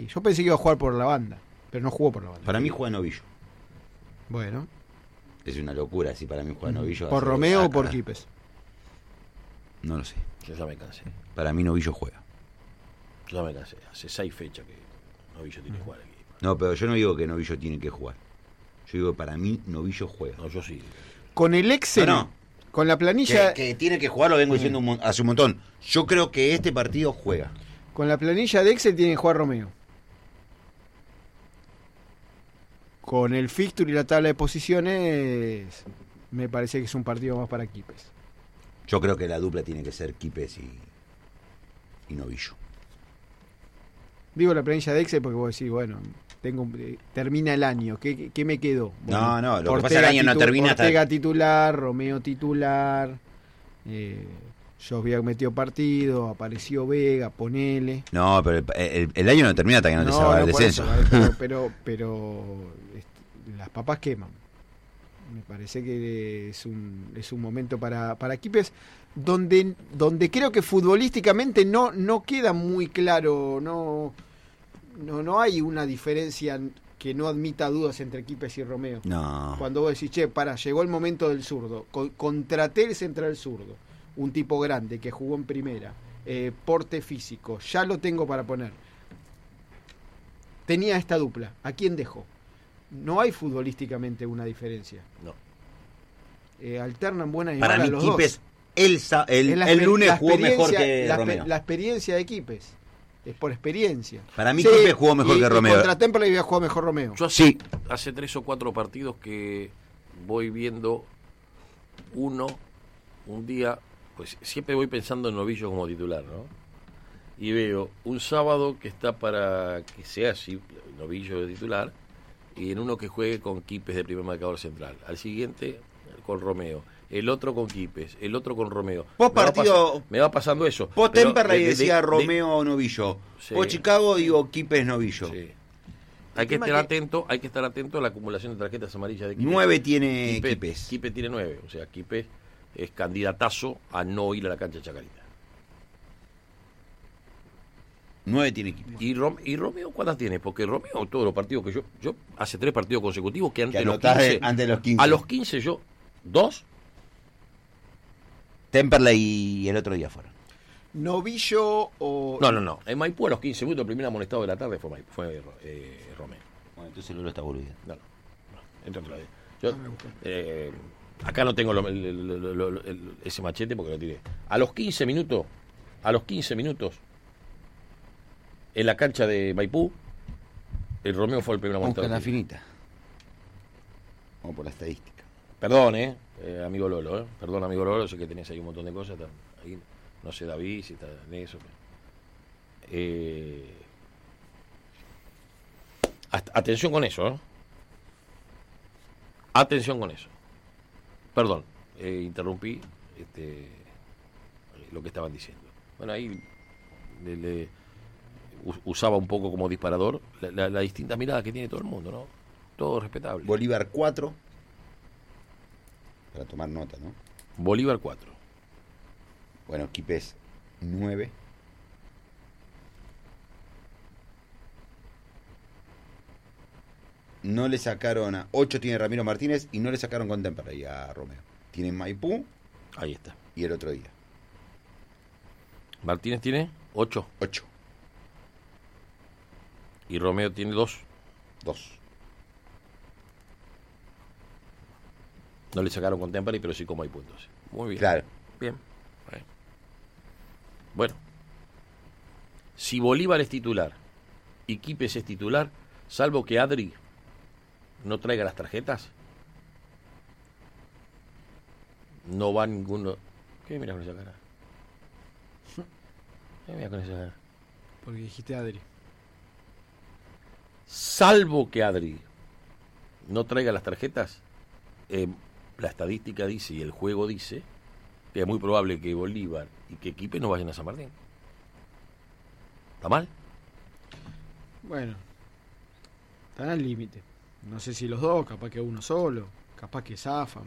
Yo pensé que iba a jugar por la banda, pero no jugó por la banda. Para mí juega Novillo. Bueno. Es una locura si para mí juega Novillo. ¿Por Romeo o por Quipes? No lo sé. Yo ya me cansé. Para mí Novillo juega. Yo ya me cansé. Hace 6 fechas que Novillo tiene que jugar aquí. No, pero yo no digo que Novillo tiene que jugar. Yo digo que para mí Novillo juega. No, yo sí. Con el Excel, No. con la planilla... Que tiene que jugar, lo vengo diciendo hace un montón. Yo creo que este partido juega. Con la planilla de Excel tiene que jugar Romeo. Con el fixture y la tabla de posiciones, me parece que es un partido más para Quipes. Yo creo que la dupla tiene que ser Quipes y Novillo. Digo la planilla de Excel porque vos decís, bueno, termina el año, ¿qué me quedó? Bueno, No, lo que pasa es que el año no termina hasta... Ortega titular, Romeo titular, Josviak metió partido, apareció Vega, ponele. No, pero el año no termina hasta que no te salga el descenso. Eso, pero las papas queman. Me parece que es un momento para Quipes donde creo que futbolísticamente no queda muy claro, no hay una diferencia que no admita dudas entre Quipes y Romeo. No. Cuando vos decís, llegó el momento del zurdo, contraté el central zurdo, un tipo grande que jugó en primera, porte físico, ya lo tengo para poner. Tenía esta dupla, ¿a quién dejó? No hay futbolísticamente una diferencia. No. Alternan buenas y Para malas mí los Quipes dos. el lunes jugó mejor que Romeo. La experiencia de Quipes es por experiencia. Para mí Quipes jugó mejor que Romeo. Contra Temperley había jugado mejor Romeo. Yo hace 3 o 4 partidos que voy viendo un día, pues siempre voy pensando en Novillo como titular, ¿no? Y veo un sábado que está para que sea así, Novillo de titular, y en uno que juegue con Quipes de primer marcador central. Al siguiente con Romeo. El otro con Quipes, el otro con Romeo. Me va pasando eso. Vos Temperley decía Romeo o Novillo. Sí. Vos Chicago digo Quipes Novillo. Sí. Hay que estar atento a la acumulación de tarjetas amarillas de Quipes. 9 tiene Quipes. Quipes tiene 9, o sea, Quipes es candidatazo a no ir a la cancha de Chacarita. 9 tiene Quipes. ¿Y Romeo cuántas tiene? Porque Romeo, todos los partidos que yo hace 3 partidos consecutivos que antes de los 15. A los 15 yo, 2. Temperley y el otro día fueron. Novillo o... No. En Maipú a los 15 minutos, el primer amonestado de la tarde fue Romeo. Bueno, entonces lo está boludeando. No. Entra otra vez. Yo, acá no tengo ese machete porque lo tiré. A los 15 minutos, en la cancha de Maipú, el Romeo fue el primer amonestado. Vamos con la finita. Vamos por la estadística. Perdón, amigo Lolo, Perdón, amigo Lolo, sé que tenés ahí un montón de cosas. Ahí, no sé, David, si está en eso. Atención con eso, Atención con eso. Perdón, interrumpí lo que estaban diciendo. Bueno, ahí usaba un poco como disparador la distinta mirada que tiene todo el mundo, ¿no? Todo respetable. Bolívar 4. Para tomar nota, ¿no? Bolívar 4. Bueno, Quipes 9. No le sacaron a 8 tiene Ramiro Martínez y no le sacaron con Temperley a Romeo. Tienen Maipú. Ahí está. Y el otro día. Martínez tiene 8. 8. Y Romeo tiene 2. 2. No le sacaron con Temperley, pero sí con Maipú entonces. Muy bien. Claro. Bien. Bueno. Si Bolívar es titular y Quipes es titular, salvo que Adri no traiga las tarjetas, no va ninguno. ¿Qué miras con esa cara? ¿Qué miras con esa cara? Porque dijiste Adri. Salvo que Adri no traiga las tarjetas, la estadística dice y el juego dice que es muy probable que Bolívar y que Quipes no vayan a San Martín. ¿Está mal? Bueno, están al límite. No sé si los dos, capaz que uno solo, capaz que zafan.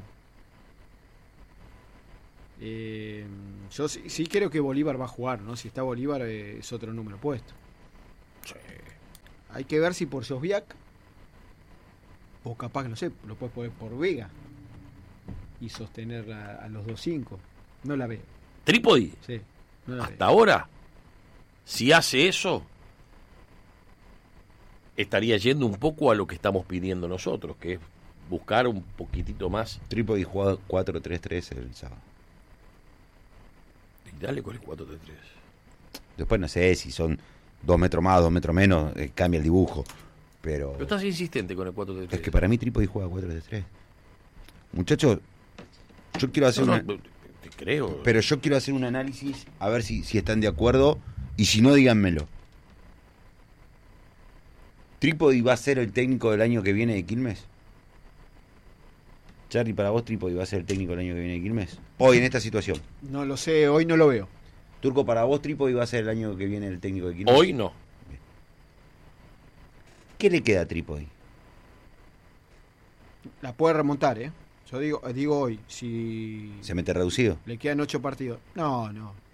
Yo sí creo que Bolívar va a jugar, ¿no? Si está Bolívar es otro número puesto. Sí. Hay que ver si por Sosbiak o capaz, no sé, lo puedes poner por Vega y sostener a los 2-5. No la veo. Trípodi, Sí, no la hasta ahora, si hace eso, estaría yendo un poco a lo que estamos pidiendo nosotros, que es buscar un poquitito más. Trípodi juega 4-3-3 el sábado. Y dale con el 4-3-3. Después no sé si son 2 metros más, 2 metros menos, cambia el dibujo. Pero estás insistente con el 4-3-3. es que para mí Trípodi juega 4-3-3. Muchachos, yo quiero hacer te creo. pero yo quiero hacer un análisis a ver si están de acuerdo y si no, díganmelo. ¿Trípodi va a ser el técnico del año que viene de Quilmes? Charly, para vos Trípodi va a ser el técnico del año que viene de Quilmes. Hoy en esta situación. No lo sé, hoy no lo veo. Turco, para vos Trípodi va a ser el año que viene el técnico de Quilmes. Hoy no. ¿Qué le queda a Trípodi? La puede remontar, ¿eh? Yo digo hoy, si ¿Se mete reducido? le quedan 8 partidos. No.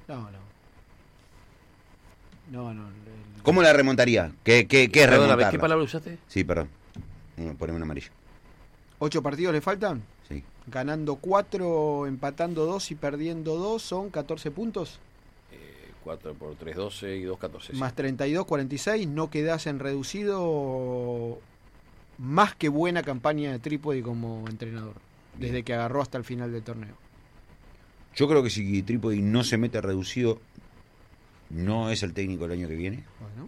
¿Cómo la remontaría? ¿Qué es Perdóname, remontarla? ¿qué palabra usaste? Sí, perdón. Poneme un amarillo. 8 partidos le faltan. Sí. Ganando 4, empatando 2 y perdiendo 2 son 14 puntos. 4 por 3, 12 y 2, 14. Más 32, 46. No quedás en reducido. Más que buena campaña de Trípodi como entrenador. Desde que agarró hasta el final del torneo. Yo creo que si Trípodi no se mete reducido, no es el técnico el año que viene. Bueno.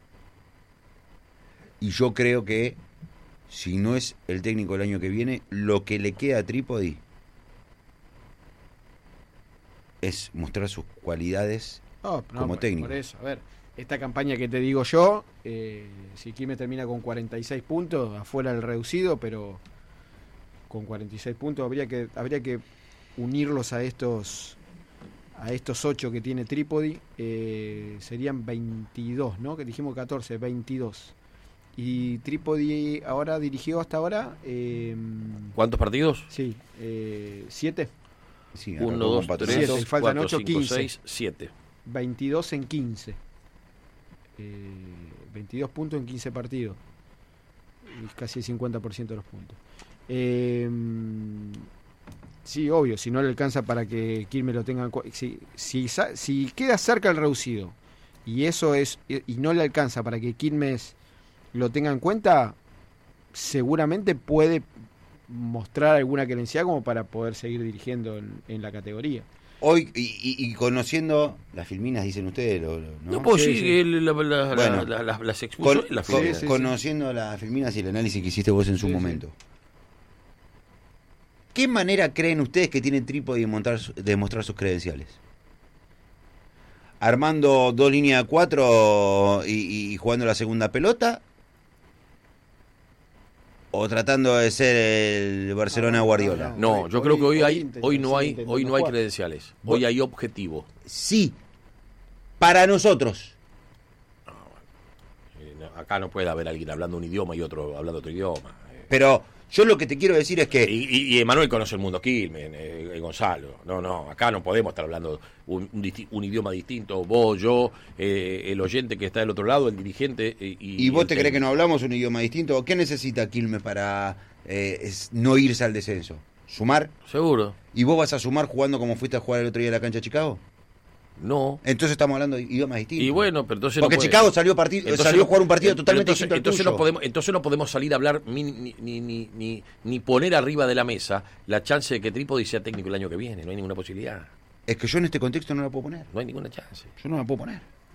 Y yo creo que si no es el técnico el año que viene, lo que le queda a Trípodi es mostrar sus cualidades como técnico. Por eso, a ver, esta campaña que te digo yo, si Quilmes termina con 46 puntos, afuera del reducido, pero con 46 puntos habría que unirlos a estos 8 que tiene Trípodi, serían 22, ¿no? Que dijimos 14, 22. Y Trípodi ahora dirigió hasta ahora... ¿Cuántos partidos? Sí, 7. Sí, 1, arrancó 2, con 3, 7, faltan 4, 8, 5, 15. 6, 7. 22 en 15. 22 puntos en 15 partidos. Y casi el 50% de los puntos. Sí, obvio, si no le alcanza para que Quilmes lo tenga... Si queda cerca el reducido y eso es y no le alcanza para que Quilmes lo tenga en cuenta, seguramente puede mostrar alguna credencial como para poder seguir dirigiendo en la categoría. Hoy, y conociendo las filminas, dicen ustedes, ¿no? No puedo Sí, decir sí. las expulsó en la filmina. sí. Conociendo las filminas y el análisis que hiciste vos en su Sí, momento. ¿Qué manera creen ustedes que tiene Trípodi de mostrar sus credenciales? ¿Armando 2 líneas de 4 y jugando la segunda pelota? ¿O tratando de ser el Barcelona Guardiola? No, yo creo que hoy no hay jugar. credenciales. Hoy hay objetivo. Sí, para nosotros. Acá no puede haber alguien hablando un idioma y otro hablando otro idioma. Pero yo lo que te quiero decir es que... Y Emanuel conoce el mundo Quilmes, Gonzalo. No, acá no podemos estar hablando un idioma distinto. Vos, yo, el oyente que está del otro lado, el dirigente. ¿Y vos te crees que no hablamos un idioma distinto? ¿Qué necesita Quilmes para no irse al descenso? ¿Sumar? Seguro. ¿Y vos vas a sumar jugando como fuiste a jugar el otro día en la cancha de Chicago? No. Entonces estamos hablando de idiomas distintos. Y bueno, pero entonces porque no puede. Chicago salió a jugar un partido totalmente distinto al tuyo. Entonces no podemos salir a hablar ni poner arriba de la mesa la chance de que Trípodi sea técnico el año que viene. No hay ninguna posibilidad. Es que yo en este contexto no la puedo poner. No hay ninguna chance. Yo no la puedo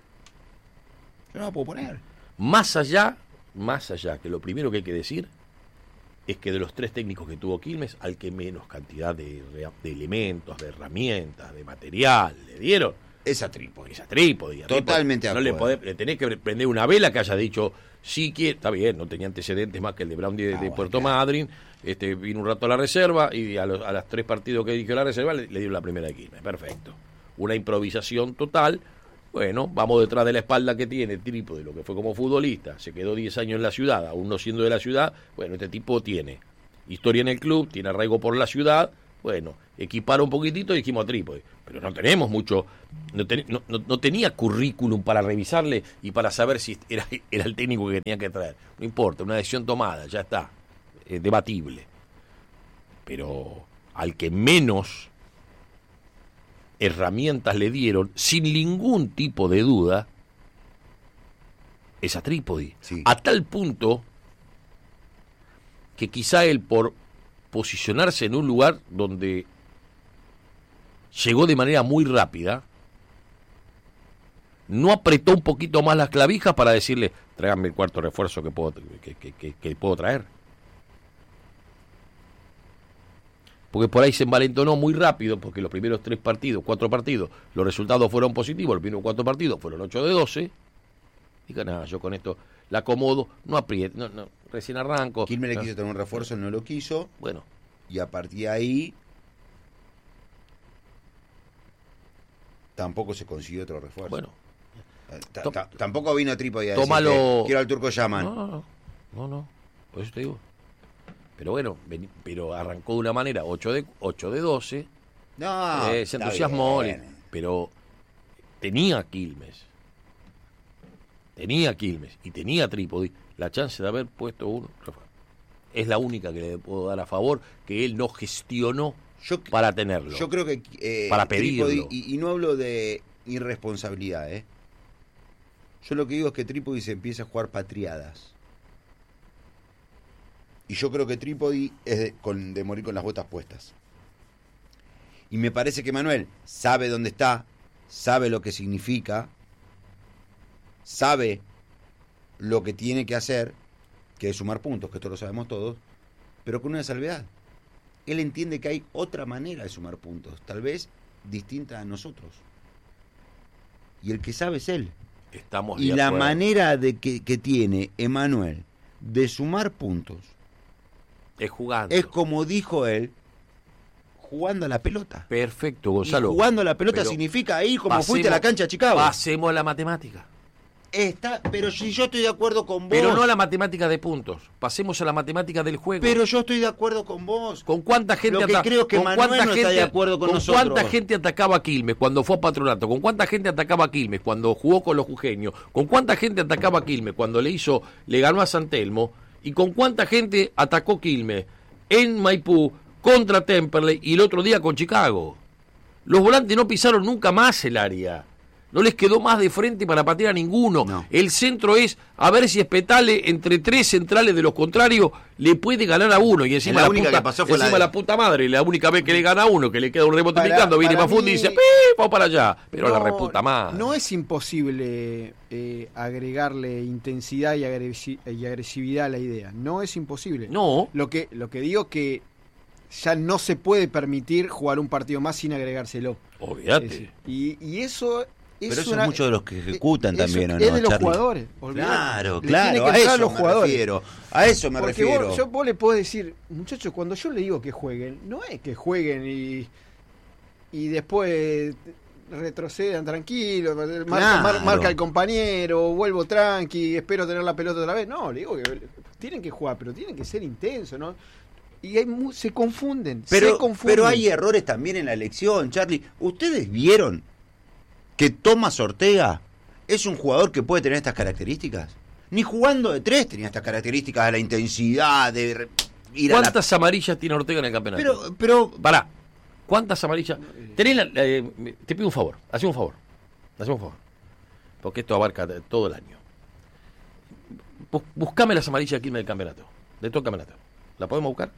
poner. Más allá que lo primero que hay que decir es que de los 3 técnicos que tuvo Quilmes, al que menos cantidad de elementos, de herramientas, de material le dieron, Esa Trípodi. Totalmente de no acuerdo. le tenés que prender una vela que haya dicho, sí quiere, está bien, no tenía antecedentes más que el de Brown de Puerto Madryn, vino un rato a la reserva y a los 3 partidos que dirigió la reserva le dieron la primera de Quilmes, perfecto. Una improvisación total, bueno, vamos detrás de la espalda que tiene Trípodi, lo que fue como futbolista, se quedó 10 años en la ciudad, aún no siendo de la ciudad, bueno, este tipo tiene historia en el club, tiene arraigo por la ciudad, Bueno, equipar un poquitito y dijimos a Trípodi. Pero no tenemos mucho, no tenía currículum para revisarle y para saber si era el técnico que tenía que traer. No importa, una decisión tomada, ya está, debatible. Pero al que menos herramientas le dieron, sin ningún tipo de duda, es a Trípodi. Sí. A tal punto que quizá él, por posicionarse en un lugar donde llegó de manera muy rápida, no apretó un poquito más las clavijas para decirle, tráigame el cuarto refuerzo que puedo traer. Porque por ahí se envalentonó muy rápido, porque los primeros 4 partidos, los resultados fueron positivos, los primeros 4 partidos fueron 8 de 12. Diga, nada, yo con esto la acomodo, no aprieto, no, recién arranco. Quilmes le quiso tener un refuerzo, no lo quiso. Bueno. Y a partir de ahí tampoco se consiguió otro refuerzo. Bueno. Tampoco vino Trípodi a Tómalo. decir quiero al Turco Yaman. No. Por eso te digo. Pero bueno, pero arrancó de una manera 8 de 12. No, se entusiasmó, pero tenía Quilmes y tenía Trípodi la chance de haber puesto un refuerzo. Es la única que le puedo dar a favor, que él no gestionó para tenerlo. Yo creo que para pedirlo. Trípodi, y no hablo de irresponsabilidad, Yo lo que digo es que Trípodi se empieza a jugar patriadas. Y yo creo que Trípodi es de morir con las botas puestas. Y me parece que Manuel sabe dónde está, sabe lo que significa, sabe lo que tiene que hacer, que es sumar puntos, que esto lo sabemos todos, pero con una salvedad. Él entiende que hay otra manera de sumar puntos, tal vez distinta a nosotros. Y el que sabe es él. Estamos y la manera de que tiene Emanuel de sumar puntos es jugando. Es como dijo él, jugando a la pelota. Perfecto, Gonzalo. Y jugando a la pelota significa ir como fuiste a la cancha de Chicago. Pasemos a la matemática. Pero si yo estoy de acuerdo con vos. Pero no a la matemática de puntos. Pasemos a la matemática del juego. Pero yo estoy de acuerdo con vos. ¿Con cuánta gente Lo que creo que Manuel no está de acuerdo con nosotros. ¿Con cuánta gente atacaba a Quilmes cuando fue a Patronato? ¿Con cuánta gente atacaba a Quilmes cuando jugó con los jujeños? ¿Con cuánta gente atacaba a Quilmes cuando le ganó a San Telmo? ¿Y con cuánta gente atacó Quilmes en Maipú contra Temperley y el otro día con Chicago? Los volantes no pisaron nunca más el área. No les quedó más de frente para patear a ninguno. No. El centro es a ver si Espetale, entre 3 centrales de los contrarios, le puede ganar a uno. Y encima, la única que pasó fue la puta madre, la única vez que le gana a uno, que le queda un rebote picando, viene Mafundi y dice, vamos para allá. Pero la reputa madre. No es imposible agregarle intensidad y agresividad a la idea. No es imposible. No. Lo que digo que ya no se puede permitir jugar un partido más sin agregárselo. Olvídate. Y eso... Pero eso es mucho de los que ejecutan también, ¿o no, es de los Charlie? Jugadores. Claro, Le tiene que a eso los me jugadores. refiero. A eso me Porque refiero. vos le podés decir, muchachos, cuando yo le digo que jueguen, no es que jueguen y después retrocedan tranquilos, marca el compañero, vuelvo tranqui, espero tener la pelota otra vez. No, le digo que tienen que jugar, pero tienen que ser intensos, ¿no? Y se confunden, pero hay errores también en la elección, Charlie. ¿Ustedes vieron que Tomás Ortega es un jugador que puede tener estas características? Ni jugando de 3 tenía estas características de la intensidad, de ir a ¿Cuántas amarillas tiene Ortega en el campeonato? Pero pará, ¿cuántas amarillas? Te pido un favor, haceme un favor. Porque esto abarca todo el año. Buscame las amarillas aquí en el campeonato, de todo el campeonato. ¿La podemos buscar?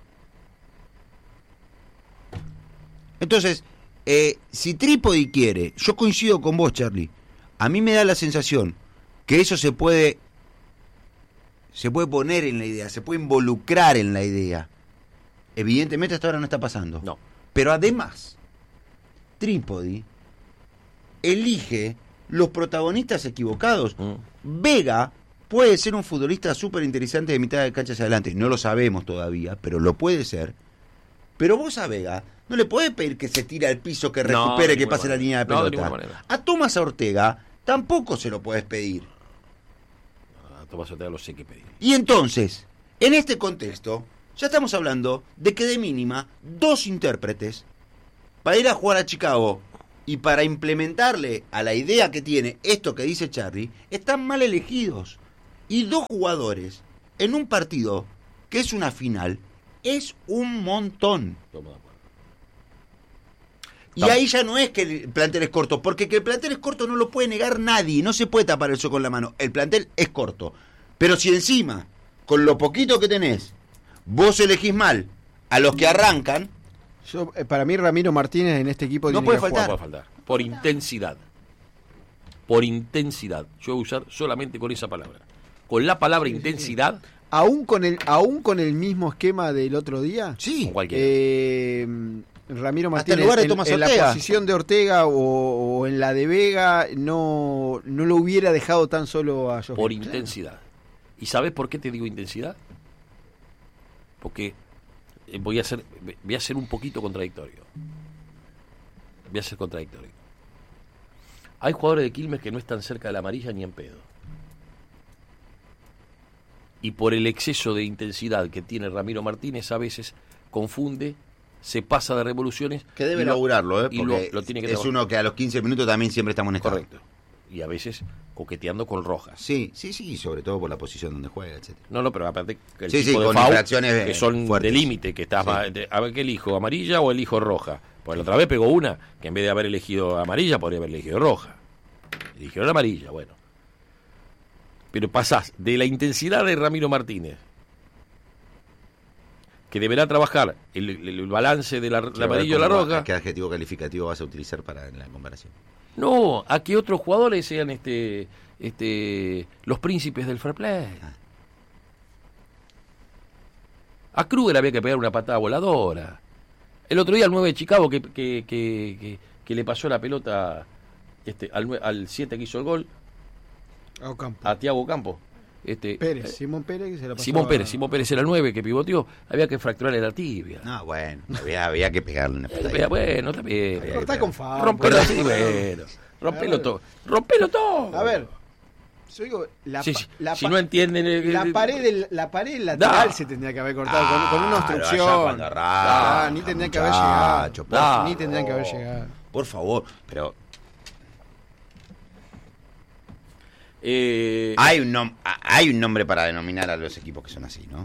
Entonces, si Trípodi quiere, yo coincido con vos, Charlie, a mí me da la sensación que eso se puede poner en la idea, se puede involucrar en la idea. Evidentemente hasta ahora no está pasando. No. Pero además, Trípodi elige los protagonistas equivocados. Vega puede ser un futbolista súper interesante de mitad de cancha hacia adelante. No lo sabemos todavía, pero lo puede ser. Pero vos a Vega no le podés pedir que se tire al piso, que recupere, que pase la línea de pelota. A Tomás Ortega tampoco se lo podés pedir. A Tomás Ortega lo sé que pedir. Y entonces, en este contexto, Ya estamos hablando de que de mínima 2 intérpretes para ir a jugar a Chicago y para implementarle a la idea que tiene esto que dice Charlie, están mal elegidos. Y 2 jugadores en un partido que es una final es un montón. Y ahí ya no es que el plantel es corto, porque que el plantel es corto no lo puede negar nadie, no se puede tapar eso con la mano. El plantel es corto. Pero si encima, con lo poquito que tenés, vos elegís mal a los que arrancan, Para mí Ramiro Martínez en este equipo no tiene puede que faltar. No puede faltar. Por intensidad. Por intensidad. Yo voy a usar solamente con esa palabra. Con la palabra intensidad. Aún con el mismo esquema del otro día, sí, Con cualquiera. Ramiro Hasta en Martínez lugar de Tomás en la Ortega. posición de Ortega o en la de Vega no lo hubiera dejado tan solo a Jorge. Por intensidad. ¿Y sabes por qué te digo intensidad? Porque voy a ser un poquito contradictorio. Voy a ser contradictorio. Hay jugadores de Quilmes que no están cerca de la amarilla ni en pedo. Y por el exceso de intensidad que tiene Ramiro Martínez, a veces confunde, se pasa de revoluciones. que debe y lo- laburarlo, y porque lo tiene que es trabajar. uno que a los 15 minutos también siempre estamos en estado. Correcto. Y a veces coqueteando con rojas. Sí, sobre todo por la posición donde juega, etcétera. No, pero aparte que el Sí, tipo sí, de con foul, infracciones, que son fuertes. de límite, que estás Sí. a ver qué elijo, amarilla o elijo roja. Pues la otra vez pegó una que en vez de haber elegido amarilla podría haber elegido roja. Eligieron amarilla, bueno. Pero pasás de la intensidad de Ramiro Martínez, que deberá trabajar el balance de la amarilla o la roja. ¿Qué adjetivo calificativo vas a utilizar para en la comparación? No, a que otros jugadores sean los príncipes del fair play. A Kruger había que pegar una patada voladora. El otro día el 9 de Chicago que le pasó la pelota al 7 que hizo el gol, a Thiago Campos. Simón Pérez que se la pasó Simón Pérez era el 9 que pivoteó, había que fracturarle la tibia. No, bueno, había que pegarle una patada. Bueno, está bien. Cortá con Fabio. Rompelo así, bueno. Rompelo todo. A ver, yo digo, Si no entienden... la pared lateral Da. se tendría que haber cortado con una Allá obstrucción. cuando arranca, Ni tendrían que haber muchacho, llegado. por Ni tendrían que haber favor. llegado. Por favor, pero Eh, hay un nombre para denominar a los equipos que son así, ¿no?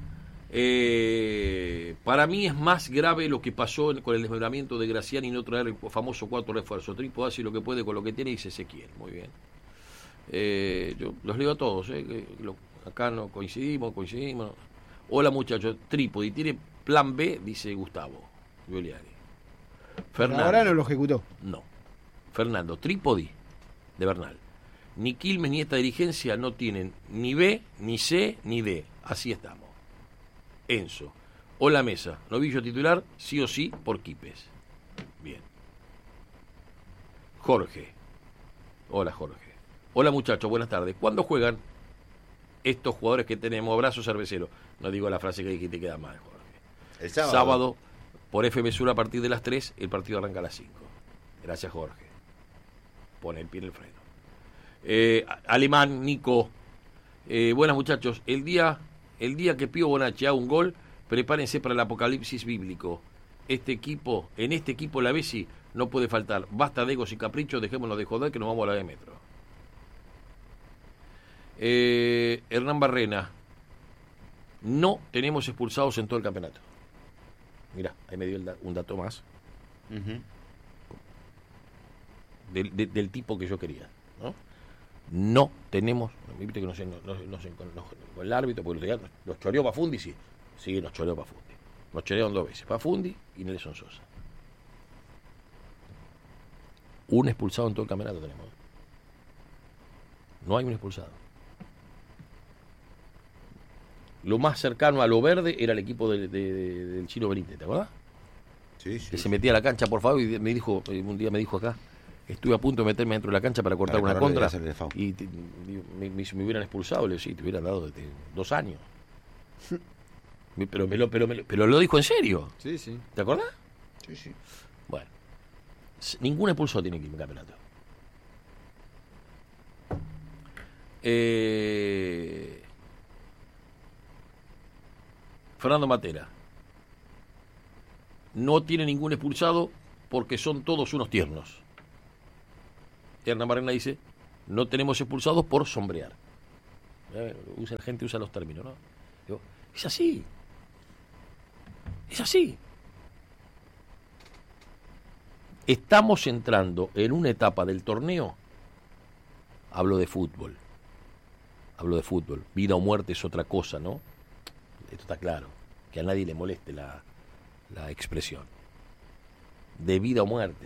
Para mí es más grave lo que pasó con el desmembramiento de Graciani y no traer el famoso 4 refuerzo. Tripo hace lo que puede con lo que tiene y dice Ezequiel. Muy bien. Yo los leo a todos. Acá no coincidimos. Hola muchachos, Trípodi tiene plan B, dice Gustavo Giuliani. Fernando. Ahora no lo ejecutó. No. Fernando, Trípodi de Bernal. Ni Quilmes ni esta dirigencia no tienen ni B, ni C, ni D. Así estamos. Enzo. Hola mesa. Novillo titular, sí o sí, por Quipes. Bien. Jorge. Hola Jorge. Hola muchachos, buenas tardes. ¿Cuándo juegan estos jugadores que tenemos? Abrazo cervecero. No digo la frase que dijiste, queda mal, Jorge. El sábado. Sábado, por FM Sur a partir de las 3, el partido arranca a las 5. Gracias, Jorge. Pone el pie en el freno. Alemán, Nico. Buenas muchachos. El día que Pío Bonacci haga un gol, prepárense para el apocalipsis bíblico. En este equipo la Bessi no puede faltar. Basta de egos y caprichos, dejémonos de joder que nos vamos a la de metro. Hernán Barrena. No tenemos expulsados en todo el campeonato. Mirá, ahí me dio un dato más Ujú. del tipo que yo quería, ¿no? No tenemos, viste que no sé, con el árbitro, porque nos choreó Pafundi, sí, nos choreó Pafundi. Nos chorearon 2 veces, Pafundi y Nelson Sosa. Un expulsado en todo el campeonato tenemos. No hay un expulsado. Lo más cercano a lo verde era el equipo del Chino Benítez, ¿te acordás? Sí, Que se metía a la cancha, por favor, y un día me dijo acá, estuve a punto de meterme dentro de la cancha para cortar Para una correrle y contra hacerle foul. y me hubieran expulsado. Le digo, sí, te hubieran dado 2 años. Pero lo dijo en serio. Sí, sí. ¿Te acordás? Sí, sí. Bueno, ningún expulsado tiene que ir en campeonato. Fernando Matera. No tiene ningún expulsado porque son todos unos tiernos. Hernán Barrena dice, no tenemos expulsados por sombrear. La gente usa los términos, ¿no? Digo, es así. Es así. Estamos entrando en una etapa del torneo. Hablo de fútbol. Vida o muerte es otra cosa, ¿no? Esto está claro. Que a nadie le moleste la expresión. De vida o muerte.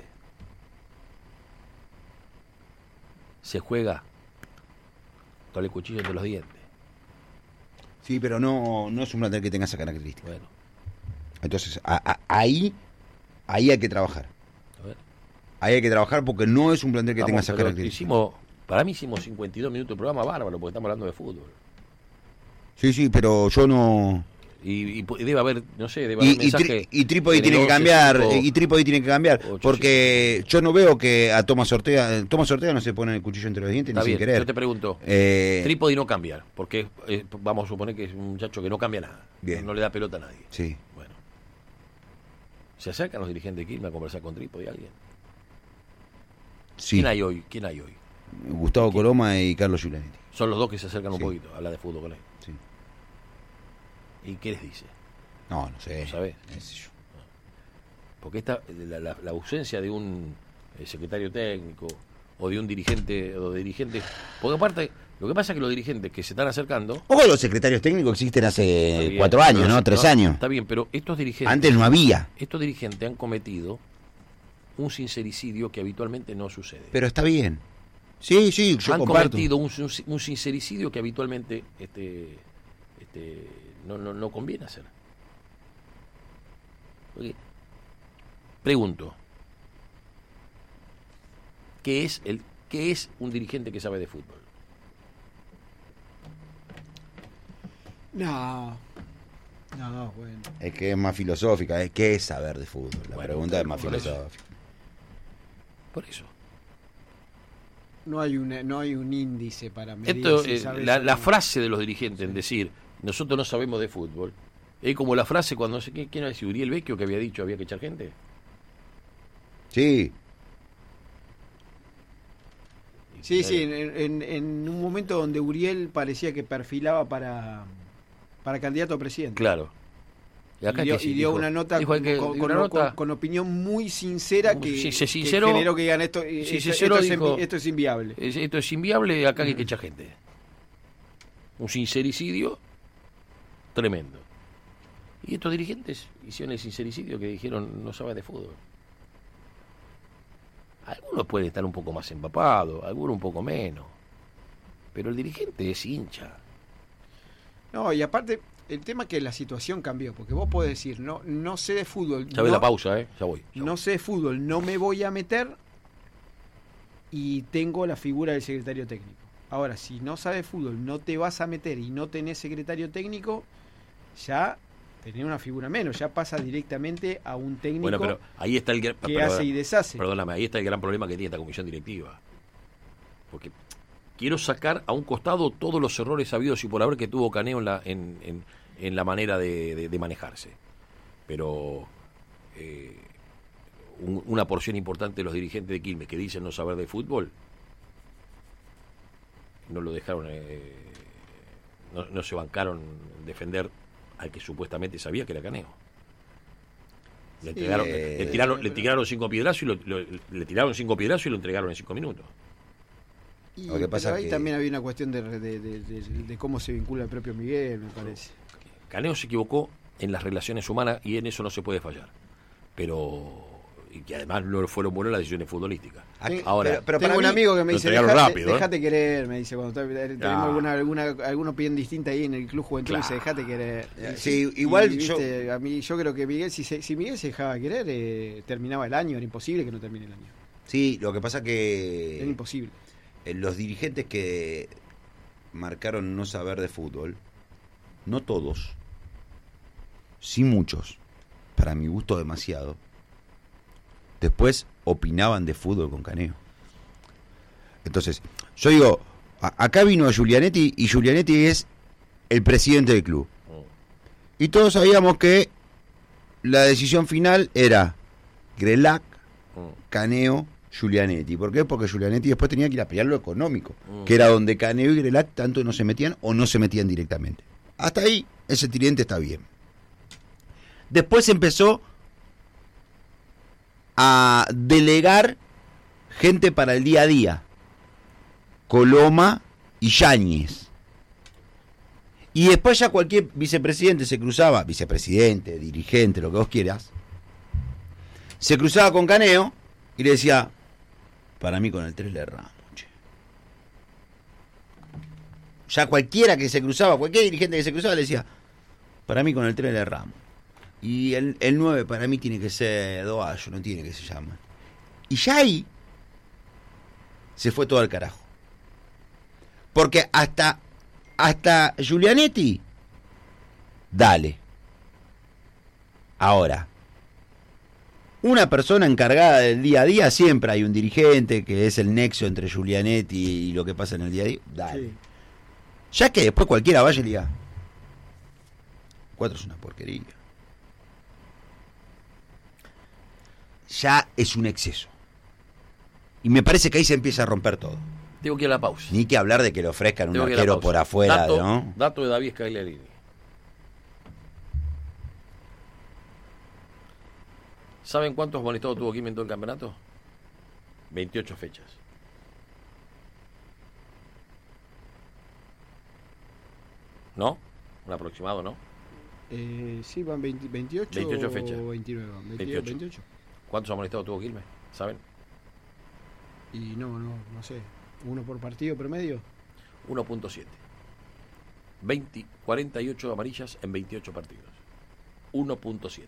Se juega con el cuchillo entre los dientes. Sí, pero no es un plantel que tenga esa característica. Bueno. Entonces, ahí hay que trabajar. A ver. Ahí hay que trabajar porque no es un plantel que tenga esa característica. Para mí hicimos 52 minutos de programa bárbaro porque estamos hablando de fútbol. Sí, pero yo no... Y debe haber, no sé, debe haber mensaje. Y Trípodi tiene que cambiar, porque yo no veo que a Tomás Ortega no se pone el cuchillo entre los dientes Está ni bien, sin querer. yo te pregunto, Trípodi no cambiar, porque vamos a suponer que es un muchacho que no cambia nada, no le da pelota a nadie. Sí. Bueno, ¿se acercan los dirigentes de Quilmes a conversar con Trípodi alguien? Sí. ¿Quién hay hoy? Gustavo Coloma y Carlos Giulianetti. Son los dos que se acercan un Sí. poquito a hablar de fútbol con él. Sí. ¿Y qué les dice? No sé. ¿No sabés? qué sé yo. Porque la ausencia de un secretario técnico o de un dirigente o de dirigentes, porque aparte lo que pasa es que los dirigentes que se están acercando, Ojo, los secretarios técnicos existen hace está bien, 4 años, pero ¿no? 3 años. Está bien, pero estos dirigentes Antes no había, han cometido un sincericidio que habitualmente no sucede. pero está bien. Sí, yo Han comparto. cometido un sincericidio que habitualmente no conviene hacer. Porque, pregunto, ¿qué es un dirigente que sabe de fútbol? No, bueno. Es que es más filosófica, ¿qué es saber de fútbol? La Bueno, pregunta es más por eso. filosófica. Por eso. No hay un índice para medir. Esto, si sabes la o no. frase de los dirigentes en decir, nosotros no sabemos de fútbol, es como la frase cuando, ¿quién era ese? Uriel Vecchio que había dicho había que echar gente. Sí, Sí, en un momento donde Uriel parecía que perfilaba para candidato a presidente. Claro. acá Y dio, que sí, y dio dijo- una nota, dijo que- con, dijo con- una nota- con opinión muy sincera Sí, se que sinceró- generó que digan esto, sí, esto, sincero esto es dijo- esto es inviable. esto es inviable, acá hay que echar gente. Un sincericidio tremendo. Y estos dirigentes hicieron el sincericidio que dijeron no sabe de fútbol. Algunos pueden estar un poco más empapados, algunos un poco menos. Pero el dirigente es hincha. No, y aparte, el tema es que la situación cambió, porque vos podés decir, no sé de fútbol, Ya ves la pausa, ya voy. no sé de fútbol, no me voy a meter y tengo la figura del secretario técnico. Ahora, si no sabes fútbol, no te vas a meter y no tenés secretario técnico, ya tenés una figura menos, ya pasa directamente a un técnico Bueno, pero ahí está el gran... que hace y deshace. Perdóname, ahí está el gran problema que tiene esta comisión directiva. Porque quiero sacar a un costado todos los errores habidos y por haber que tuvo Caneo en la manera de manejarse. Pero una porción importante de los dirigentes de Quilmes que dicen no saber de fútbol, no lo dejaron, no se bancaron defender al que supuestamente sabía que era Caneo. Le tiraron 5 piedrazos y le tiraron 5 piedrazos y lo entregaron en 5 minutos. Y, Lo que pasa pero ahí que- también había una cuestión de cómo se vincula el propio Miguel, me parece. Caneo se equivocó en las relaciones humanas y en eso no se puede fallar. Pero y que además no fueron buenas las decisiones futbolísticas. Sí, Ahora, pero Tengo para un mí amigo que me lo dice, entregaron rápido, dejate querer, me dice, cuando tenemos Ah. alguna opinión distinta ahí en el Club Juventud, me dice, Claro. dejate querer. Sí, igual viste, a mí yo creo que Miguel, si Miguel se dejaba querer, terminaba el año, era imposible que no termine el año. Sí, lo que pasa Era que imposible. los dirigentes que marcaron no saber de fútbol, no todos, sí muchos, para mi gusto demasiado, después opinaban de fútbol con Caneo. Entonces, yo digo, acá vino Giulianetti y Giulianetti es el presidente del club. Y todos sabíamos que la decisión final era Grelac, Caneo, Giulianetti. ¿Por qué? Porque Giulianetti después tenía que ir a pelear lo económico, que era donde Caneo y Grelac tanto no se metían o no se metían directamente. Hasta ahí, ese tridente está bien. Después empezó a delegar gente para el día a día. Coloma y Yáñez. Y después ya cualquier vicepresidente se cruzaba, vicepresidente, dirigente, lo que vos quieras, se cruzaba con Caneo y le decía, para mí con el 3 le erramos, che. Ya cualquiera que se cruzaba, cualquier dirigente que se cruzaba le decía, para mí con el 3 le erramos. Y el 9 para mí tiene que ser Doayo, no tiene que se llama. Y ya ahí se fue todo al carajo. Porque hasta Giulianetti, dale. Ahora, una persona encargada del día a día, siempre hay un dirigente que es el nexo entre Giulianetti y lo que pasa en el día a día, dale. Sí. Ya que después cualquiera vaya y le diga, 4 es una porquería. Ya es un exceso. Y me parece que ahí se empieza a romper todo. Tengo que ir a la pausa. Ni que hablar de que le ofrezcan un arquero por afuera, ¿no? Dato de David Scagliarini. ¿Saben cuántos amonestados tuvo Quilmes en todo el campeonato? 28 fechas. ¿No? Un aproximado, ¿no? Sí, van 28 fechas. O 29. 28. ¿Cuántos amonestados tuvo Quilmes? ¿Saben? Y no sé. ¿Uno por partido promedio? 1.7. 48 amarillas en 28 partidos. 1.7.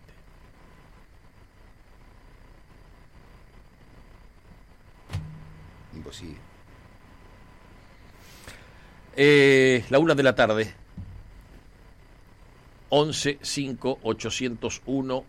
Imposible. La 1 de la tarde. 11 5 801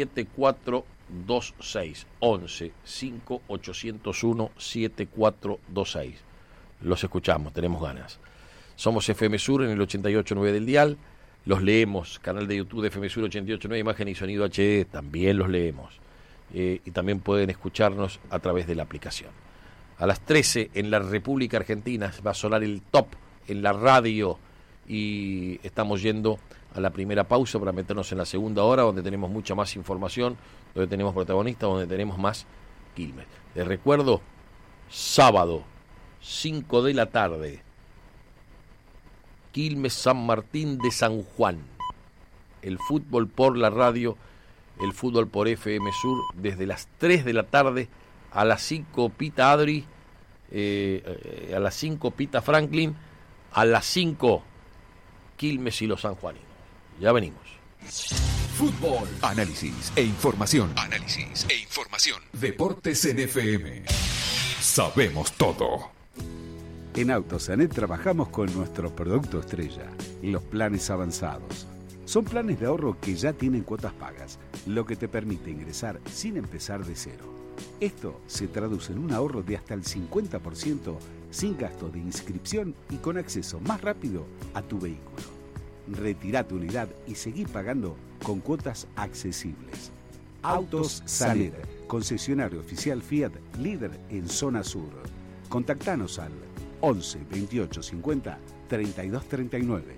7426. 11 5 801 7426. Los escuchamos, tenemos ganas. Somos FM Sur en el 88.9 del dial. Los leemos. Canal de YouTube de FM Sur 88.9, imagen y sonido HD, también los leemos. Y también pueden escucharnos a través de la aplicación. A las 13 en la República Argentina va a sonar el top en la radio y estamos yendo a la primera pausa para meternos en la segunda hora, donde tenemos mucha más información, donde tenemos protagonistas, donde tenemos más Quilmes. Les recuerdo, sábado, 5 de la tarde, Quilmes San Martín de San Juan. El fútbol por la radio, el fútbol por FM Sur, desde las 3 de la tarde a las 5 pita Adri, a las 5 pita Franklin, a las 5 Quilmes y los sanjuaninos. Ya venimos. Fútbol, análisis e información. Deportes en FM. Sabemos todo. En Autosanet trabajamos con nuestro producto estrella, los planes avanzados. Son planes de ahorro que ya tienen cuotas pagas, lo que te permite ingresar sin empezar de cero. Esto se traduce en un ahorro de hasta el 50% sin gasto de inscripción y con acceso más rápido a tu vehículo. Retirá tu unidad y seguí pagando con cuotas accesibles. Autos Sanet, concesionario oficial Fiat, líder en zona sur. Contactanos al 11 28 50 32 39.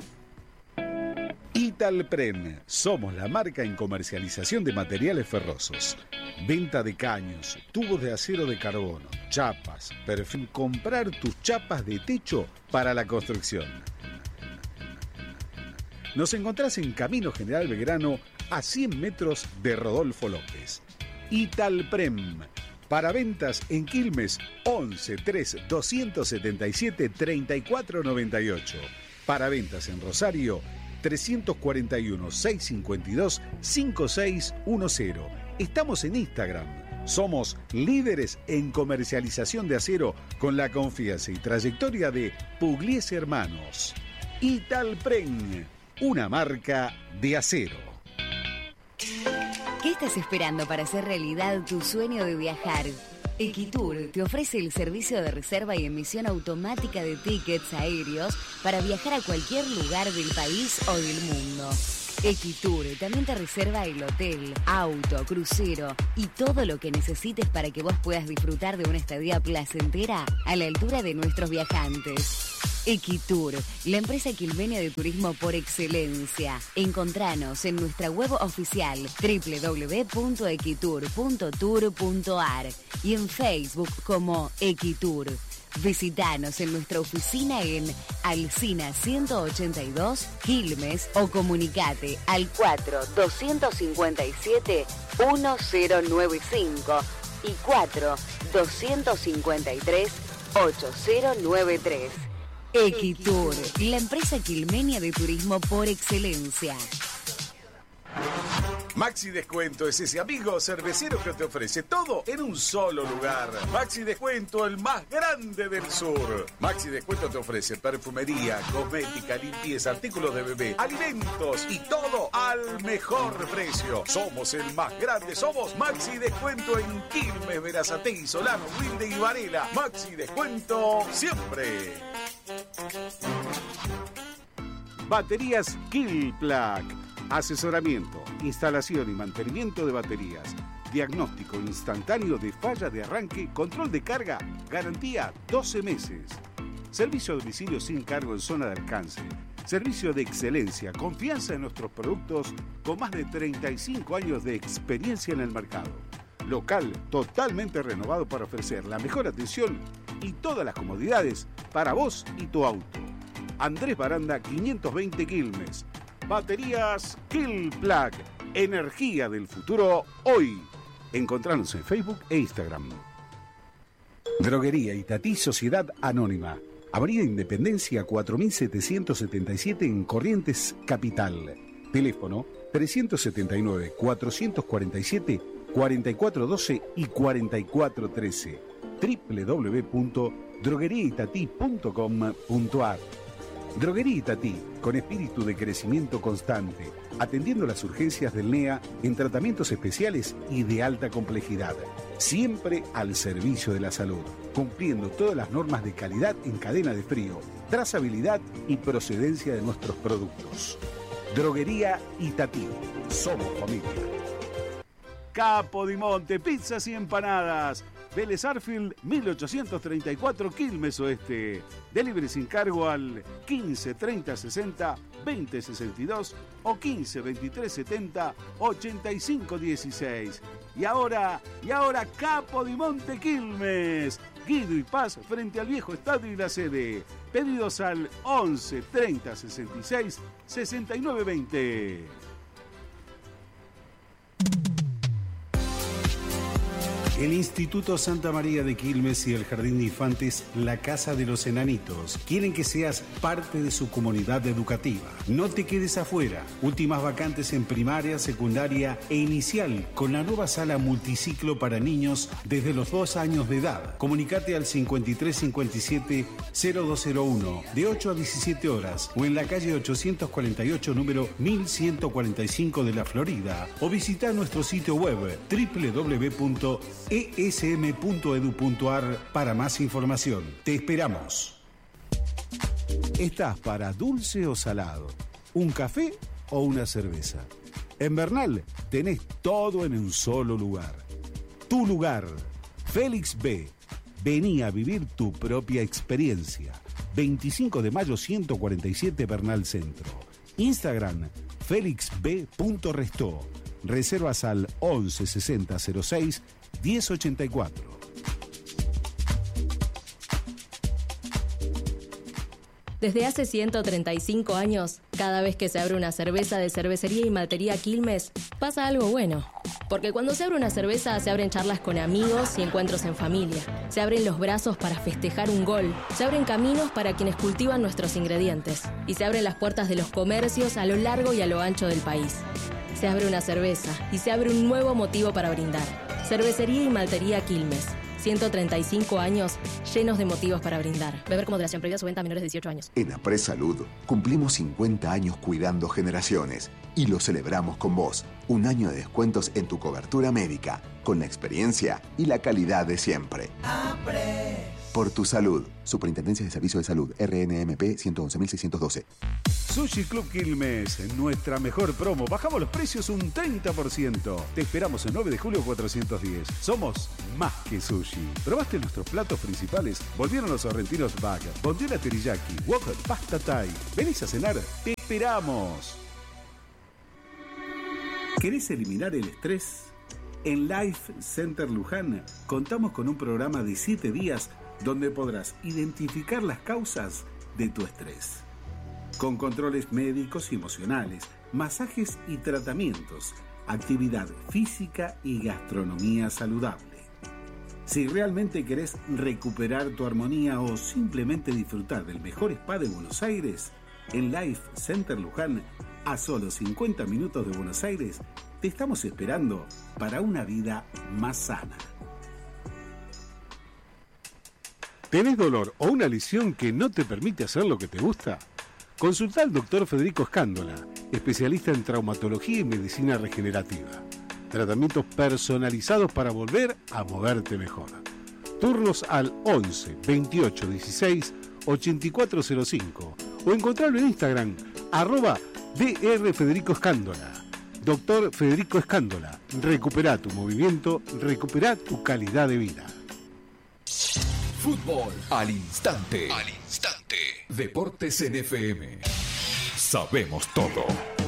Italprem, somos la marca en comercialización de materiales ferrosos. Venta de caños, tubos de acero de carbono, chapas, perfil. Comprar tus chapas de techo para la construcción. Nos encontrás en Camino General Belgrano, a 100 metros de Rodolfo López. Italprem, para ventas en Quilmes, 11 3 277 34 98. Para ventas en Rosario, 341 652 5610. Estamos en Instagram. Somos líderes en comercialización de acero con la confianza y trayectoria de Pugliese Hermanos. Italprem, una marca de acero. ¿Qué estás esperando para hacer realidad tu sueño de viajar? Equitur te ofrece el servicio de reserva y emisión automática de tickets aéreos para viajar a cualquier lugar del país o del mundo. Equitur también te reserva el hotel, auto, crucero y todo lo que necesites para que vos puedas disfrutar de una estadía placentera a la altura de nuestros viajantes. Equitur, la empresa quilmenia de turismo por excelencia. Encontranos en nuestra web oficial www.equitur.tour.ar y en Facebook como Equitur. Visítanos en nuestra oficina en Alsina 182, Quilmes, o comunicate al 4-257-1095 y 4-253-8093. Equitur, la empresa quilmenia de turismo por excelencia. Maxi Descuento es ese amigo cervecero que te ofrece todo en un solo lugar. Maxi Descuento, el más grande del sur. Maxi Descuento te ofrece perfumería, cosmética, limpieza, artículos de bebé, alimentos y todo al mejor precio. Somos el más grande, somos Maxi Descuento en Quilmes, Berazategui, Solano, Wilde y Varela. Maxi Descuento siempre. Baterías Killplug. Asesoramiento, instalación y mantenimiento de baterías, diagnóstico instantáneo de falla de arranque, control de carga, garantía 12 meses. Servicio a domicilio sin cargo en zona de alcance. Servicio de excelencia, confianza en nuestros productos con más de 35 años de experiencia en el mercado. Local totalmente renovado para ofrecer la mejor atención y todas las comodidades para vos y tu auto. Andrés Baranda 520 Quilmes. Baterías Killplug, energía del futuro hoy. Encontranos en Facebook e Instagram. Droguería Itatí Sociedad Anónima. Avenida Independencia 4777 en Corrientes Capital. Teléfono 379-447-4412 y 4413. www.drogueriaitatí.com.ar. Droguería Itatí, con espíritu de crecimiento constante, atendiendo las urgencias del NEA en tratamientos especiales y de alta complejidad. Siempre al servicio de la salud, cumpliendo todas las normas de calidad en cadena de frío, trazabilidad y procedencia de nuestros productos. Droguería Itatí, somos familia. Capodimonte, pizzas y empanadas. Vélez Arfield, 1834, Quilmes Oeste. Delivery sin cargo al 15 30 60 20 62 o 15 23 70 85 16. Y ahora Capodimonte Quilmes. Guido y Paz frente al viejo estadio y la sede. Pedidos al 11 30 66 69 20. El Instituto Santa María de Quilmes y el Jardín de Infantes La Casa de los Enanitos quieren que seas parte de su comunidad educativa. No te quedes afuera. Últimas vacantes en primaria, secundaria e inicial con la nueva sala multiciclo para niños desde los 2 años de edad. Comunicate al 5357-0201 de 8 a 17 horas o en la calle 848 número 1145 de la Florida o visita nuestro sitio web www.esm.edu.ar para más información. Te esperamos. ¿Estás para dulce o salado? ¿Un café o una cerveza? En Bernal tenés todo en un solo lugar. Tu lugar, Félix B. Vení a vivir tu propia experiencia. 25 de mayo 147 Bernal Centro. Instagram, felixb.restó. Reservas al 11 60 06 1084. Desde hace 135 años, cada vez que se abre una cerveza de Cervecería y Maltería Quilmes, pasa algo bueno. Porque cuando se abre una cerveza, se abren charlas con amigos y encuentros en familia. Se abren los brazos para festejar un gol. Se abren caminos para quienes cultivan nuestros ingredientes. Y se abren las puertas de los comercios a lo largo y a lo ancho del país. Se abre una cerveza y se abre un nuevo motivo para brindar. Cervecería y Maltería Quilmes. 135 años llenos de motivos para brindar. Beber con moderación, prohibida su venta a menores de 18 años. En Apres Salud cumplimos 50 años cuidando generaciones y lo celebramos con vos. Un año de descuentos en tu cobertura médica, con la experiencia y la calidad de siempre. Apres. Por tu salud. Superintendencia de Servicios de Salud. RNMP 111.612. Sushi Club Quilmes, nuestra mejor promo. Bajamos los precios un 30%. Te esperamos el 9 de julio 410. Somos más que sushi. ¿Probaste nuestros platos principales? Volvieron los sorrentinos bag, bondiola teriyaki, wok, pasta thai. ¿Venís a cenar? ¡Te esperamos! ¿Querés eliminar el estrés? En Life Center Luján contamos con un programa de 7 días donde podrás identificar las causas de tu estrés. Con controles médicos y emocionales, masajes y tratamientos, actividad física y gastronomía saludable. Si realmente querés recuperar tu armonía o simplemente disfrutar del mejor spa de Buenos Aires, en Life Center Luján, a solo 50 minutos de Buenos Aires, te estamos esperando para una vida más sana. ¿Tenés dolor o una lesión que no te permite hacer lo que te gusta? Consulta al Dr. Federico Escándola, especialista en traumatología y medicina regenerativa. Tratamientos personalizados para volver a moverte mejor. Turnos al 11 28 16 8405 o encontrarlo en Instagram @Dr. Federico Escándola. Doctor Federico Escándola, recupera tu movimiento, recupera tu calidad de vida. Fútbol al instante. Al instante. Deportes en FM. Sabemos todo.